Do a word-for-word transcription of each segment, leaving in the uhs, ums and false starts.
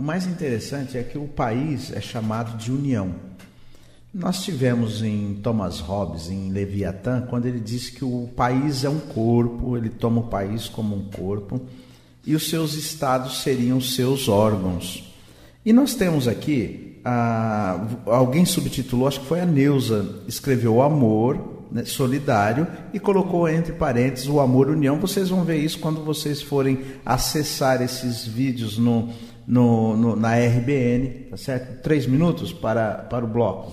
mais interessante é que o país é chamado de união. Nós tivemos em Thomas Hobbes, em Leviatã, quando ele disse que o país é um corpo, ele toma o país como um corpo, e os seus estados seriam os seus órgãos. E nós temos aqui, ah, alguém subtitulou, acho que foi a Neuza, escreveu o amor, né, solidário, e colocou entre parênteses o amor união. Vocês vão ver isso quando vocês forem acessar esses vídeos no, no, no, na R B N, tá certo? Três minutos para, para o bloco.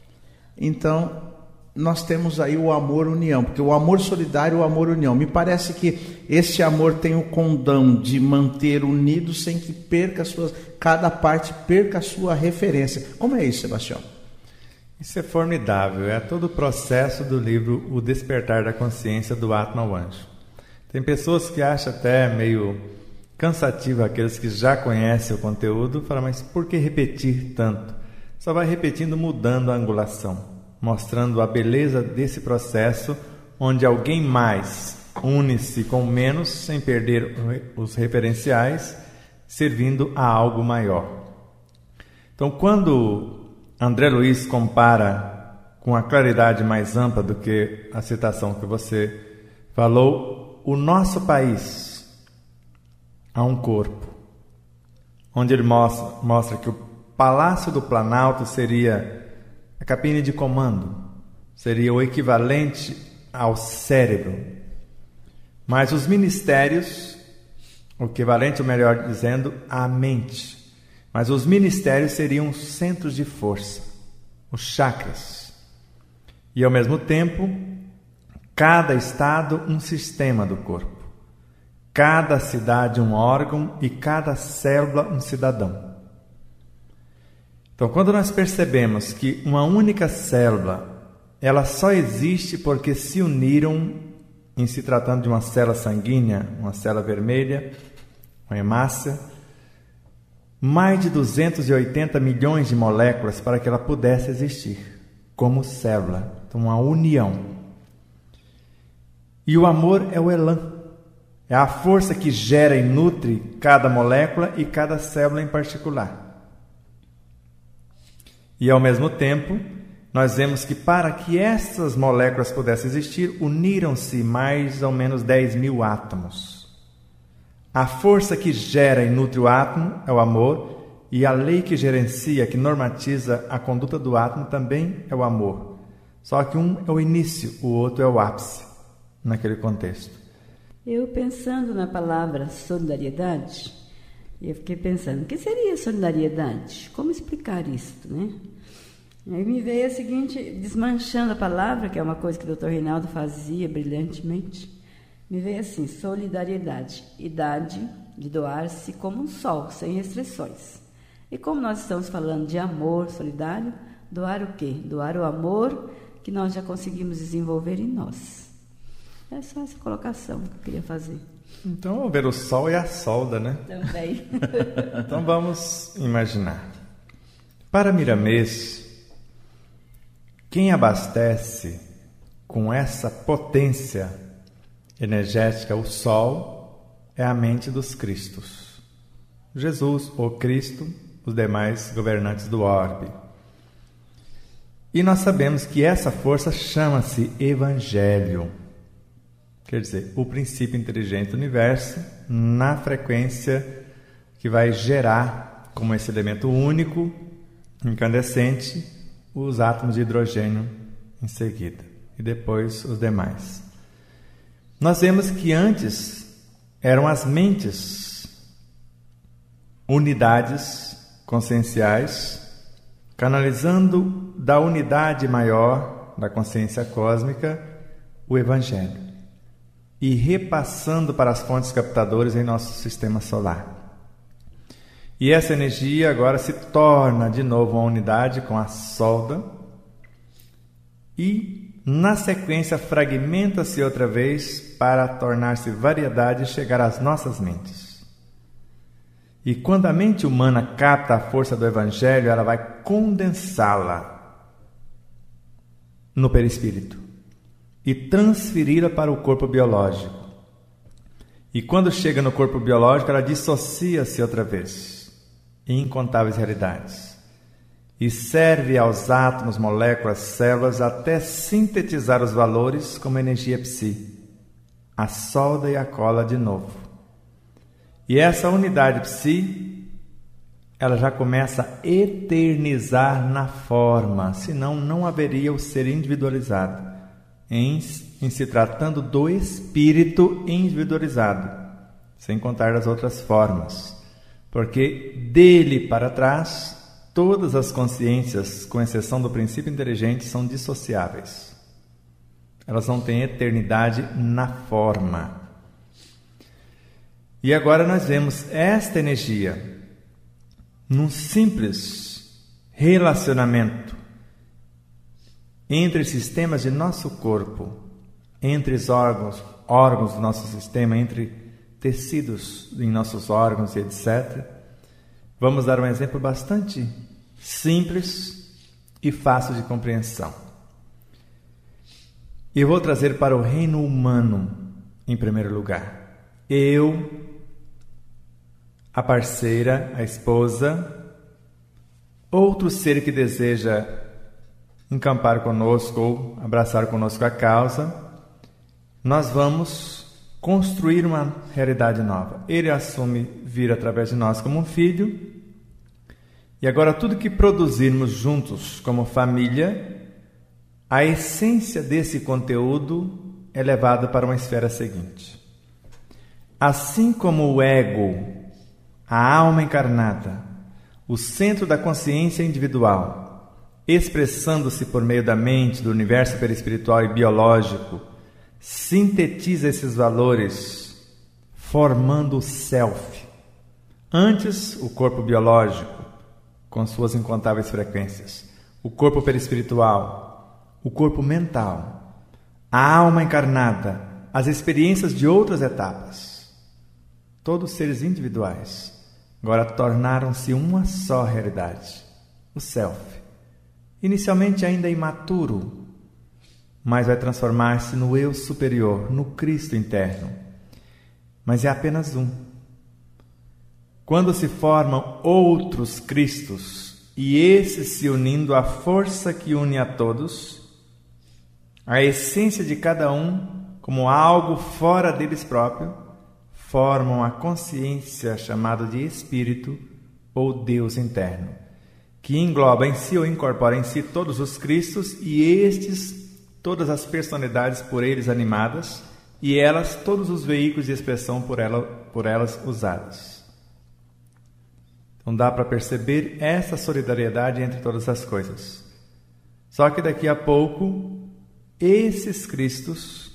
Então, nós temos aí o amor união, porque o amor solidário e o amor união. Me parece que esse amor tem o condão de manter unido sem que perca as suas, cada parte perca a sua referência. Como é isso, Sebastião? Isso é formidável, é todo o processo do livro O Despertar da Consciência do Atma ao Anjo. Tem pessoas que acham até meio cansativo, aqueles que já conhecem o conteúdo, falam, mas por que repetir tanto? Só vai repetindo, mudando a angulação, mostrando a beleza desse processo, onde alguém mais une-se com menos, sem perder os referenciais, servindo a algo maior. Então, quando André Luiz compara com a claridade mais ampla do que a citação que você falou, o nosso país a um corpo, onde ele mostra, mostra que o Palácio do Planalto seria a cabine de comando, seria o equivalente ao cérebro, mas os ministérios, o equivalente, ou melhor dizendo, à mente. Mas os ministérios seriam centros de força, os chakras. E, ao mesmo tempo, cada estado um sistema do corpo. Cada cidade um órgão e cada célula um cidadão. Então, quando nós percebemos que uma única célula, ela só existe porque se uniram, em se tratando de uma célula sanguínea, uma célula vermelha, uma hemácia, mais de duzentos e oitenta milhões de moléculas para que ela pudesse existir como célula. Então, uma união. E o amor é o elan, é a força que gera e nutre cada molécula e cada célula em particular. E, ao mesmo tempo, nós vemos que para que essas moléculas pudessem existir, uniram-se mais ou menos dez mil átomos. A força que gera e nutre o átomo é o amor, e a lei que gerencia, que normatiza a conduta do átomo também é o amor. Só que um é o início, o outro é o ápice, naquele contexto. Eu pensando na palavra solidariedade, eu fiquei pensando, o que seria solidariedade? Como explicar isso, né? Aí me veio a seguinte, desmanchando a palavra, que é uma coisa que o doutor Reinaldo fazia brilhantemente, me veio assim, solidariedade, idade de doar-se como um sol, sem restrições. E como nós estamos falando de amor solidário, doar o quê? Doar o amor que nós já conseguimos desenvolver em nós. É só essa colocação que eu queria fazer. Então, vamos ver o sol e a solda, né? Também. Então, vamos imaginar. Para Miramês, quem abastece com essa potência energética o sol é a mente dos Cristos. Jesus, o Cristo, os demais governantes do orbe. E nós sabemos que essa força chama-se Evangelho. Quer dizer, o princípio inteligente do universo na frequência que vai gerar, como esse elemento único, incandescente, os átomos de hidrogênio em seguida. E depois os demais. Nós vemos que antes eram as mentes, unidades conscienciais, canalizando da unidade maior da consciência cósmica o Evangelho e repassando para as fontes captadoras em nosso sistema solar. E essa energia agora se torna de novo uma unidade com a solda e, na sequência, fragmenta-se outra vez para tornar-se variedade e chegar às nossas mentes. E quando a mente humana capta a força do Evangelho, ela vai condensá-la no perispírito e transferi-la para o corpo biológico. E quando chega no corpo biológico, ela dissocia-se outra vez. e incontáveis realidades, e serve aos átomos, moléculas, células, até sintetizar os valores como energia psi, a solda e a cola de novo. E essa unidade psi, ela já começa a eternizar na forma, senão não haveria o ser individualizado, em, em se tratando do espírito individualizado, sem contar as outras formas, porque dele para trás, todas as consciências, com exceção do princípio inteligente, são dissociáveis. Elas não têm eternidade na forma. E agora nós vemos esta energia num simples relacionamento entre sistemas de nosso corpo, entre os órgãos, órgãos do nosso sistema, entre tecidos em nossos órgãos e etcétera. Vamos dar um exemplo bastante simples e fácil de compreensão. Eu vou trazer para o reino humano, em primeiro lugar. Eu, a parceira, a esposa, outro ser que deseja encampar conosco ou abraçar conosco a causa, nós vamos construir uma realidade nova. Ele assume vir através de nós como um filho, e agora tudo que produzirmos juntos como família, a essência desse conteúdo é levada para uma esfera seguinte. Assim como o ego, a alma encarnada, o centro da consciência individual, expressando-se por meio da mente, do universo perispiritual e biológico, sintetiza esses valores, formando o self. Antes, o corpo biológico, com suas incontáveis frequências, o corpo perispiritual, o corpo mental, a alma encarnada, as experiências de outras etapas. Todos seres individuais, agora tornaram-se uma só realidade, o self. Inicialmente ainda imaturo, mas vai transformar-se no eu superior, no Cristo interno. Mas é apenas um. Quando se formam outros Cristos, e esses se unindo à força que une a todos, a essência de cada um, como algo fora deles próprio, formam a consciência chamada de Espírito ou Deus interno, que engloba em si ou incorpora em si todos os Cristos e estes, todas as personalidades por eles animadas e elas, todos os veículos de expressão por, ela, por elas usadas. Então dá para perceber essa solidariedade entre todas as coisas. Só que daqui a pouco, esses Cristos,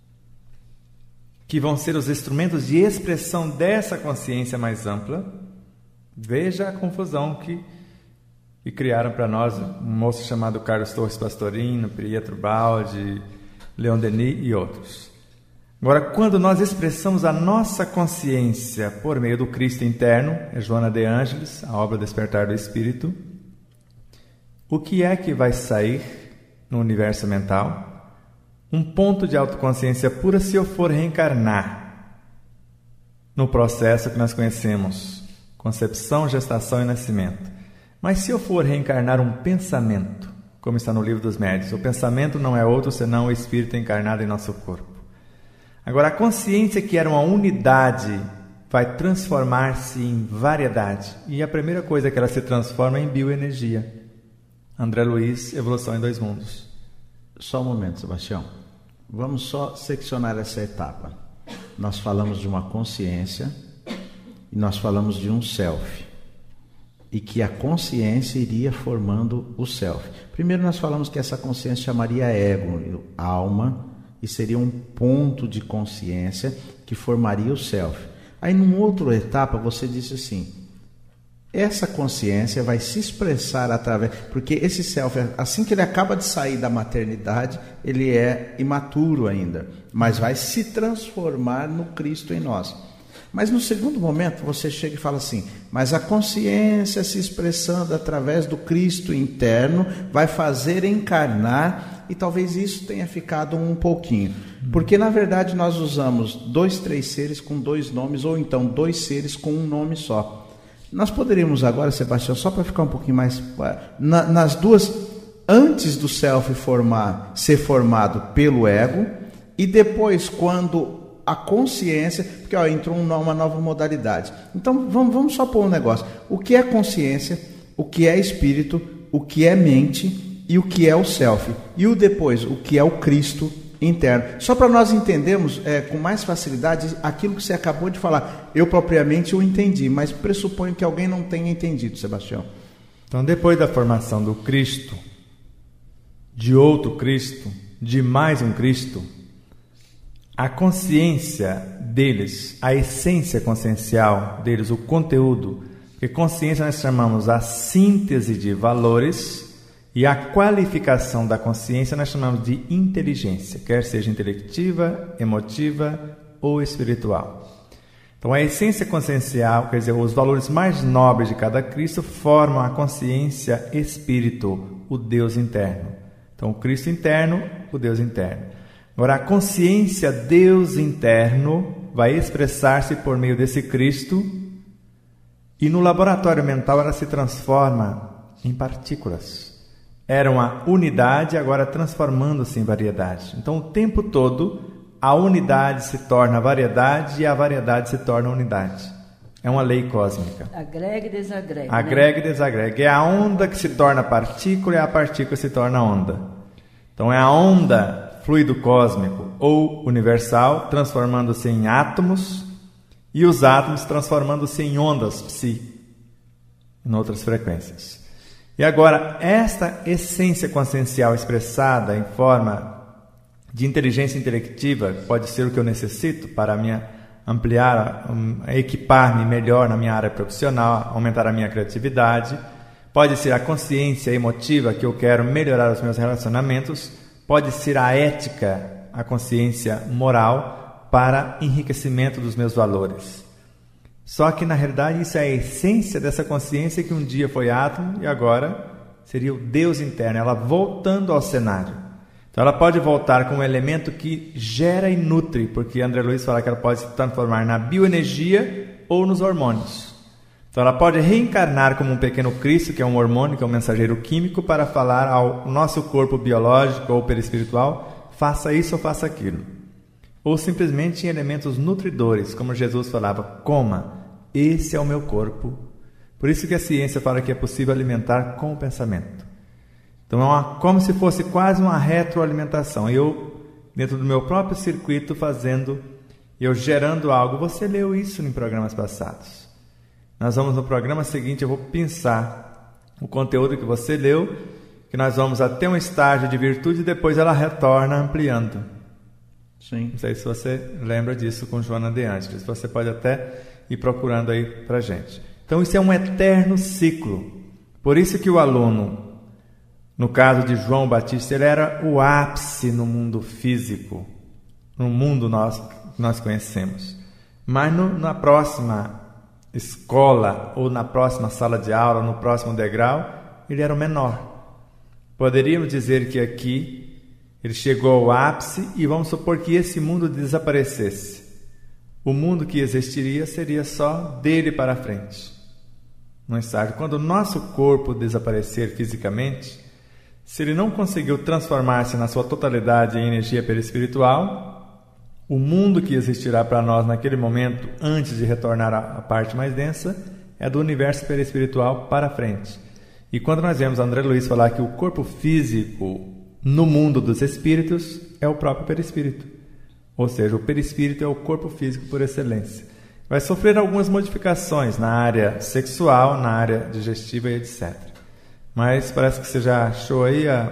que vão ser os instrumentos de expressão dessa consciência mais ampla, veja a confusão que, que criaram para nós um moço chamado Carlos Torres Pastorino, Pietro Baldi, Leon Denis e outros. Agora, quando nós expressamos a nossa consciência por meio do Cristo interno, é Joana de Ângeles, a obra Despertar do Espírito, o que é que vai sair no universo mental? Um ponto de autoconsciência pura se eu for reencarnar no processo que nós conhecemos, concepção, gestação e nascimento. Mas se eu for reencarnar um pensamento, como está no Livro dos Médiuns, o pensamento não é outro senão o espírito encarnado em nosso corpo. Agora, a consciência que era uma unidade vai transformar-se em variedade. E a primeira coisa que ela se transforma é em bioenergia. André Luiz, Evolução em Dois Mundos. Só um momento, Sebastião. Vamos só seccionar essa etapa. Nós falamos de uma consciência e nós falamos de um self. E que a consciência iria formando o self. Primeiro nós falamos que essa consciência chamaria ego, alma, e seria um ponto de consciência que formaria o self. Aí, numa outra etapa, você disse assim, essa consciência vai se expressar através... Porque esse self, assim que ele acaba de sair da maternidade, ele é imaturo ainda, mas vai se transformar no Cristo em nós. Mas no segundo momento, você chega e fala assim, mas a consciência se expressando através do Cristo interno vai fazer encarnar... E talvez isso tenha ficado um pouquinho. Porque, na verdade, nós usamos dois, três seres com dois nomes, ou então dois seres com um nome só. Nós poderíamos agora, Sebastião, só para ficar um pouquinho mais... Na, nas duas, antes do self formar, ser formado pelo ego, e depois quando a consciência... Porque ó, entrou uma nova modalidade. Então vamos, vamos só pôr um negócio. O que é consciência, o que é espírito, o que é mente e o que é o self. E o depois, o que é o Cristo interno. Só para nós entendermos é, com mais facilidade aquilo que você acabou de falar. Eu propriamente o entendi, mas pressuponho que alguém não tenha entendido, Sebastião. Então, depois da formação do Cristo, de outro Cristo, de mais um Cristo, a consciência deles, a essência consciencial deles, o conteúdo, porque consciência nós chamamos a síntese de valores, e a qualificação da consciência nós chamamos de inteligência, quer seja intelectiva, emotiva ou espiritual. Então, a essência consciencial, quer dizer, os valores mais nobres de cada Cristo formam a consciência espírito, o Deus interno. Então, o Cristo interno, o Deus interno. Agora, a consciência Deus interno vai expressar-se por meio desse Cristo e no laboratório mental ela se transforma em partículas. Era uma unidade, agora transformando-se em variedade. Então, o tempo todo, a unidade se torna variedade e a variedade se torna unidade. É uma lei cósmica. Agrega e desagrega. Agrega né? e desagrega. É a onda que se torna partícula e a partícula se torna onda. Então, é a onda, fluido cósmico ou universal, transformando-se em átomos e os átomos transformando-se em ondas psi, em outras frequências. E agora, esta essência consciencial expressada em forma de inteligência intelectiva, pode ser o que eu necessito para me ampliar, um, equipar-me melhor na minha área profissional, aumentar a minha criatividade. Pode ser a consciência emotiva, que eu quero melhorar os meus relacionamentos. Pode ser a ética, a consciência moral, para enriquecimento dos meus valores. Só que, na realidade, isso é a essência dessa consciência que um dia foi átomo e agora seria o Deus interno, ela voltando ao cenário. Então, ela pode voltar com um elemento que gera e nutre, porque André Luiz fala que ela pode se transformar na bioenergia ou nos hormônios. Então, ela pode reencarnar como um pequeno Cristo, que é um hormônio, que é um mensageiro químico, para falar ao nosso corpo biológico ou perispiritual, faça isso ou faça aquilo. Ou simplesmente em elementos nutridores, como Jesus falava, coma, esse é o meu corpo. Por isso que a ciência fala que é possível alimentar com o pensamento. Então é uma, como se fosse quase uma retroalimentação. Eu, dentro do meu próprio circuito, fazendo, eu gerando algo. Você leu isso em programas passados. Nós vamos no programa seguinte, eu vou pensar o conteúdo que você leu, que nós vamos até um estágio de virtude e depois ela retorna ampliando. Sim. Não sei se você lembra disso com Joana de Ângeles. Você pode até ir procurando aí para a gente. Então, isso é um eterno ciclo. Por isso que o aluno, no caso de João Batista, ele era o ápice no mundo físico, no mundo nós, que nós conhecemos. Mas no, na próxima escola, ou na próxima sala de aula, no próximo degrau, ele era o menor. Poderíamos dizer que aqui ele chegou ao ápice e vamos supor que esse mundo desaparecesse. O mundo que existiria seria só dele para frente. Não sabe? Quando o nosso corpo desaparecer fisicamente, se ele não conseguiu transformar-se na sua totalidade em energia perispiritual, o mundo que existirá para nós naquele momento, antes de retornar à parte mais densa, é do universo perispiritual para frente. E quando nós vemos André Luiz falar que o corpo físico no mundo dos espíritos é o próprio perispírito. Ou seja, o perispírito é o corpo físico por excelência. Vai sofrer algumas modificações na área sexual, na área digestiva e etcétera. Mas parece que você já achou aí a,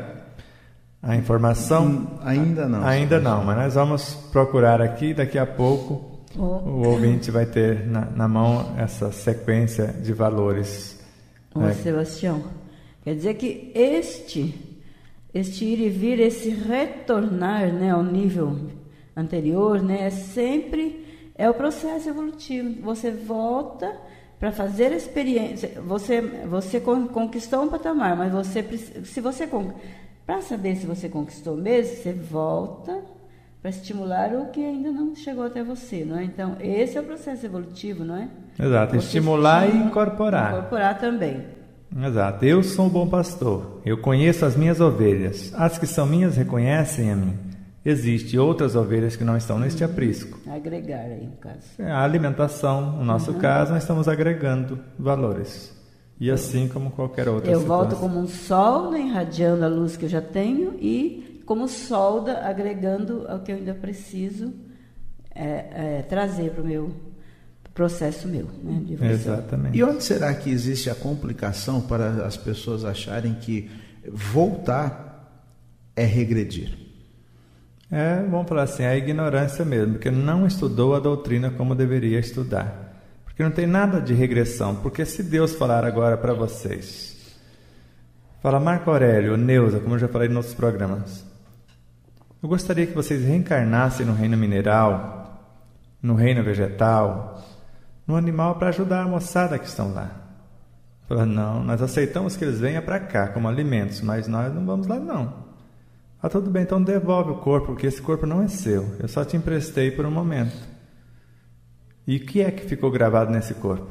a informação? Hum, ainda não. Ainda não, mas nós vamos procurar aqui. Daqui a pouco oh. o ouvinte vai ter na, na mão essa sequência de valores. Ô, é. Sebastião, quer dizer que este, este ir e vir, esse retornar, né, ao nível anterior, né, é sempre é o processo evolutivo. Você volta para fazer a experiência. Você, você conquistou um patamar, mas você, se você para saber se você conquistou mesmo, você volta para estimular o que ainda não chegou até você, não é? Então, esse é o processo evolutivo, não é? Exato, Você estimular estimula, e incorporar. Incorporar também. Exato, eu sou um bom pastor, eu conheço as minhas ovelhas, as que são minhas reconhecem a mim. Existem outras ovelhas que não estão neste aprisco. Agregar aí, no caso. A alimentação, no nosso Uhum. caso, nós estamos agregando valores. E assim como qualquer outra Eu situação. volto como um sol, né, irradiando a luz que eu já tenho, e como solda, agregando ao que eu ainda preciso é, é, trazer para o meu processo meu, né, de evolução. Exatamente. E onde será que existe a complicação para as pessoas acharem que voltar é regredir? É, vamos falar assim, a ignorância mesmo, porque não estudou a doutrina como deveria estudar. Porque não tem nada de regressão. Porque se Deus falar agora para vocês, fala Marco Aurélio, Neuza, como eu já falei em outros programas, eu gostaria que vocês reencarnassem no reino mineral, no reino vegetal, no animal, para ajudar a moçada que estão lá. Fala, não, nós aceitamos que eles venham para cá como alimentos, mas nós não vamos lá não. Ah, tudo bem, então devolve o corpo, porque esse corpo não é seu, eu só te emprestei por um momento. E o que é que ficou gravado nesse corpo?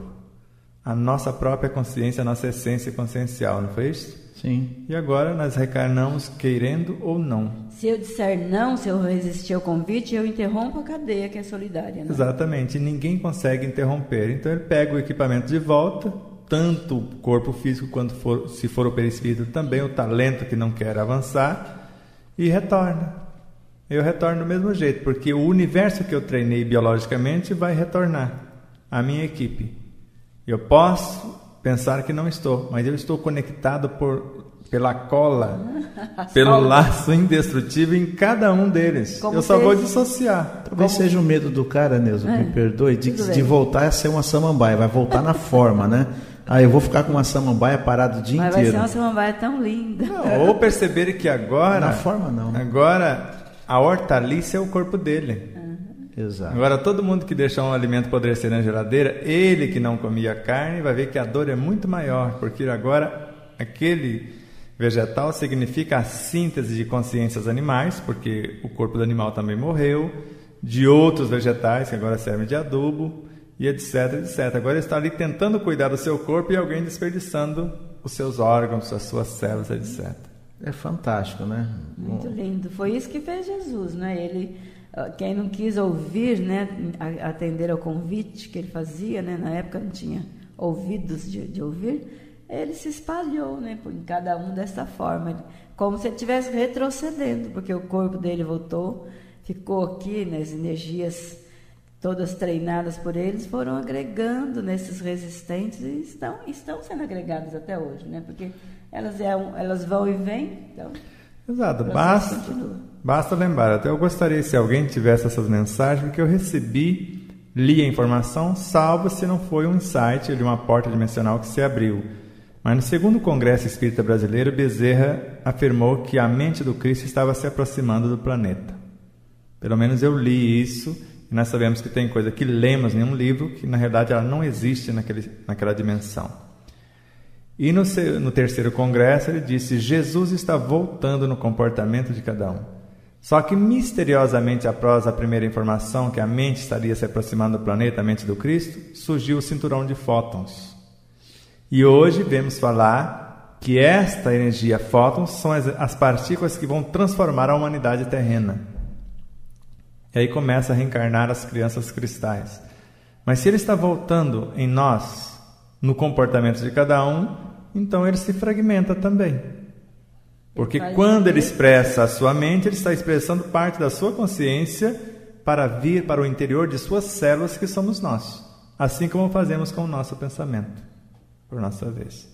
A nossa própria consciência, a nossa essência consciencial, não foi isso? Sim. E agora nós reencarnamos querendo ou não. Se eu disser não, se eu resistir ao convite, eu interrompo a cadeia que é solidária. Né? Exatamente, e ninguém consegue interromper. Então ele pega o equipamento de volta, tanto o corpo físico quanto for, se for o perispírito, também o talento que não quer avançar, e retorna. Eu retorno do mesmo jeito, porque o universo que eu treinei biologicamente vai retornar à minha equipe. Eu posso pensar que não estou, mas eu estou conectado por, pela cola, pelo laço indestrutível em cada um deles. Como eu só fez... vou dissociar. Talvez Como... seja o medo do cara, Neuza, É, me perdoe, de, tudo de bem. voltar a ser uma samambaia, vai voltar na forma, né? Ah, eu vou ficar com uma samambaia parada o dia Mas vai inteiro. ser uma samambaia tão linda. Não, ou perceberem que agora... Na forma não, né? Agora a hortaliça é o corpo dele. Exato. Agora todo mundo que deixar um alimento apodrecer na geladeira, ele que não comia carne, vai ver que a dor é muito maior, porque agora aquele vegetal significa a síntese de consciências animais, porque o corpo do animal também morreu, de outros vegetais que agora servem de adubo, e etc, etcétera. Agora ele está ali tentando cuidar do seu corpo e alguém desperdiçando os seus órgãos, as suas células, etcétera. É fantástico, né? Muito lindo. Foi isso que fez Jesus, né? Ele, quem não quis ouvir, né, atender ao convite que ele fazia, né? Na época não tinha ouvidos de, de ouvir, ele se espalhou, né, por cada um dessa forma, como se ele estivesse retrocedendo, porque o corpo dele voltou, ficou aqui, né, as energias todas treinadas por eles foram agregando nesses resistentes e estão, estão sendo agregadas até hoje, né? Porque elas, é um, elas vão e vêm, então... Exato, basta, basta lembrar, até eu gostaria se alguém tivesse essas mensagens, porque eu recebi, li a informação, salvo se não foi um insight de uma porta dimensional que se abriu. Mas no segundo Congresso Espírita Brasileiro, Bezerra afirmou que a mente do Cristo estava se aproximando do planeta. Pelo menos eu li isso, e nós sabemos que tem coisa que lemos em um livro que na realidade ela não existe naquele, naquela dimensão. E no, no terceiro congresso ele disse: Jesus está voltando no comportamento de cada um. Só que misteriosamente após a primeira informação que a mente estaria se aproximando do planeta, a mente do Cristo, surgiu o cinturão de fótons. E hoje vemos falar que esta energia fótons são as, as partículas que vão transformar a humanidade terrena. E aí começa a reencarnar as crianças cristais. Mas se ele está voltando em nós, no comportamento de cada um, então ele se fragmenta também. Porque quando ele expressa a sua mente, ele está expressando parte da sua consciência para vir para o interior de suas células, que somos nós. Assim como fazemos com o nosso pensamento, por nossa vez.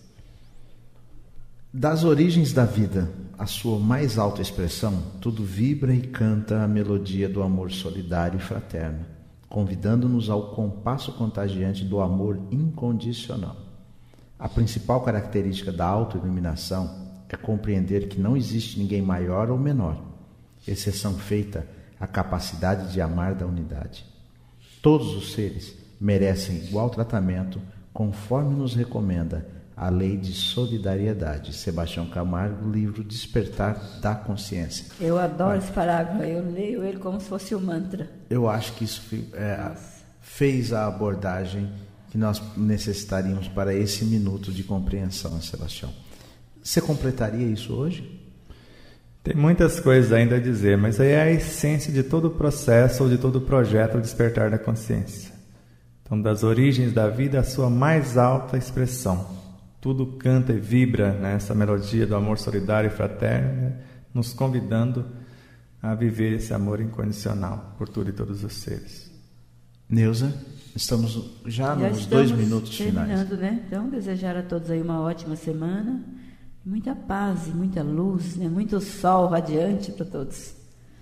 Das origens da vida, a sua mais alta expressão, tudo vibra e canta a melodia do amor solidário e fraterno, convidando-nos ao compasso contagiante do amor incondicional. A principal característica da autoiluminação é compreender que não existe ninguém maior ou menor, exceção feita à capacidade de amar da unidade. Todos os seres merecem igual tratamento, conforme nos recomenda a lei de solidariedade. Sebastião Camargo, livro Despertar da Consciência. Eu adoro esse parágrafo, eu leio ele como se fosse um mantra. Eu acho que isso é, fez a abordagem que nós necessitaríamos para esse minuto de compreensão, Sebastião. Você completaria isso hoje? Tem muitas coisas ainda a dizer, mas aí é a essência de todo o processo ou de todo o projeto do Despertar da Consciência. Então, das origens da vida à sua mais alta expressão. Tudo canta e vibra nessa melodia do amor solidário e fraterno, né? Nos convidando a viver esse amor incondicional por tudo e todos os seres. Neuza, estamos já, já nos estamos dois minutos finais. Né? Então, desejar a todos aí uma ótima semana, muita paz e muita luz, né? Muito sol radiante para todos.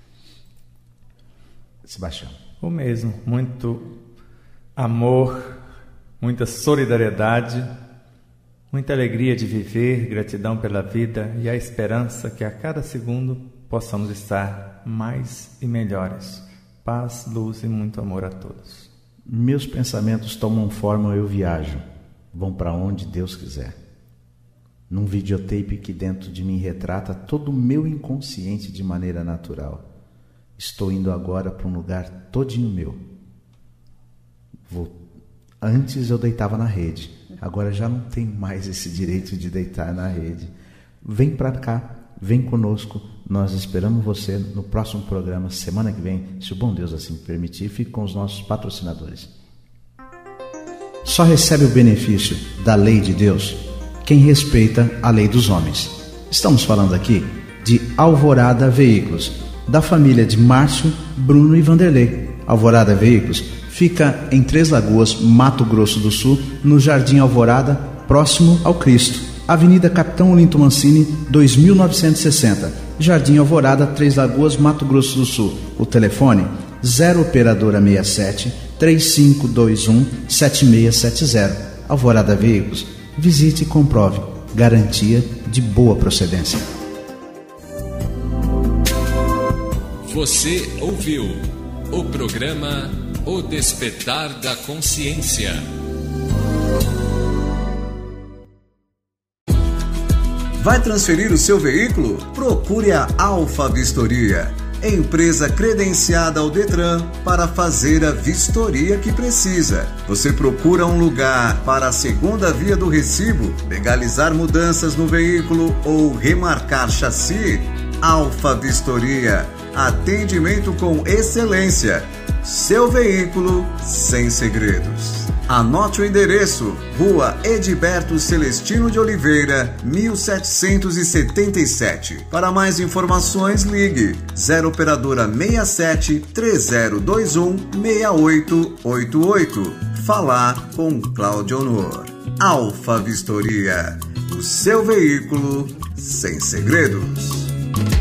Sebastião. O mesmo, muito amor, muita solidariedade, muita alegria de viver, gratidão pela vida e a esperança que a cada segundo possamos estar mais e melhores. Paz, luz e muito amor a todos. Meus pensamentos tomam forma, eu viajo, vão para onde Deus quiser. Num videotape que dentro de mim retrata todo o meu inconsciente de maneira natural. Estou indo agora para um lugar todinho meu. Vou... Antes eu deitava na rede, agora já não tenho mais esse direito de deitar na rede. Vem para cá, vem conosco, nós esperamos você no próximo programa, semana que vem, se o bom Deus assim permitir, fique com os nossos patrocinadores. Só recebe o benefício da lei de Deus quem respeita a lei dos homens. Estamos falando aqui de Alvorada Veículos, da família de Márcio, Bruno e Vanderlei. Alvorada Veículos fica em Três Lagoas, Mato Grosso do Sul, no Jardim Alvorada, próximo ao Cristo. Avenida Capitão Olinto Mancini, dois mil novecentos e sessenta. Jardim Alvorada, Três Lagoas, Mato Grosso do Sul. O telefone zero operadora sessenta e sete, três cinco dois um, sete seis sete zero. Alvorada Veículos. Visite e comprove. Garantia de boa procedência. Você ouviu o programa O Despertar da Consciência. Vai transferir o seu veículo? Procure a Alfa Vistoria, empresa credenciada ao Detran para fazer a vistoria que precisa. Você procura um lugar para a segunda via do recibo, legalizar mudanças no veículo ou remarcar chassi? Alfa Vistoria, atendimento com excelência. Seu veículo sem segredos. Anote o endereço: Rua Edilberto Celestino de Oliveira, mil setecentos e setenta e sete. Para mais informações, ligue zero operadora sessenta e sete, três zero dois um, seis oito oito oito. Falar com Cláudio Honor. Alfa Vistoria, o seu veículo sem segredos.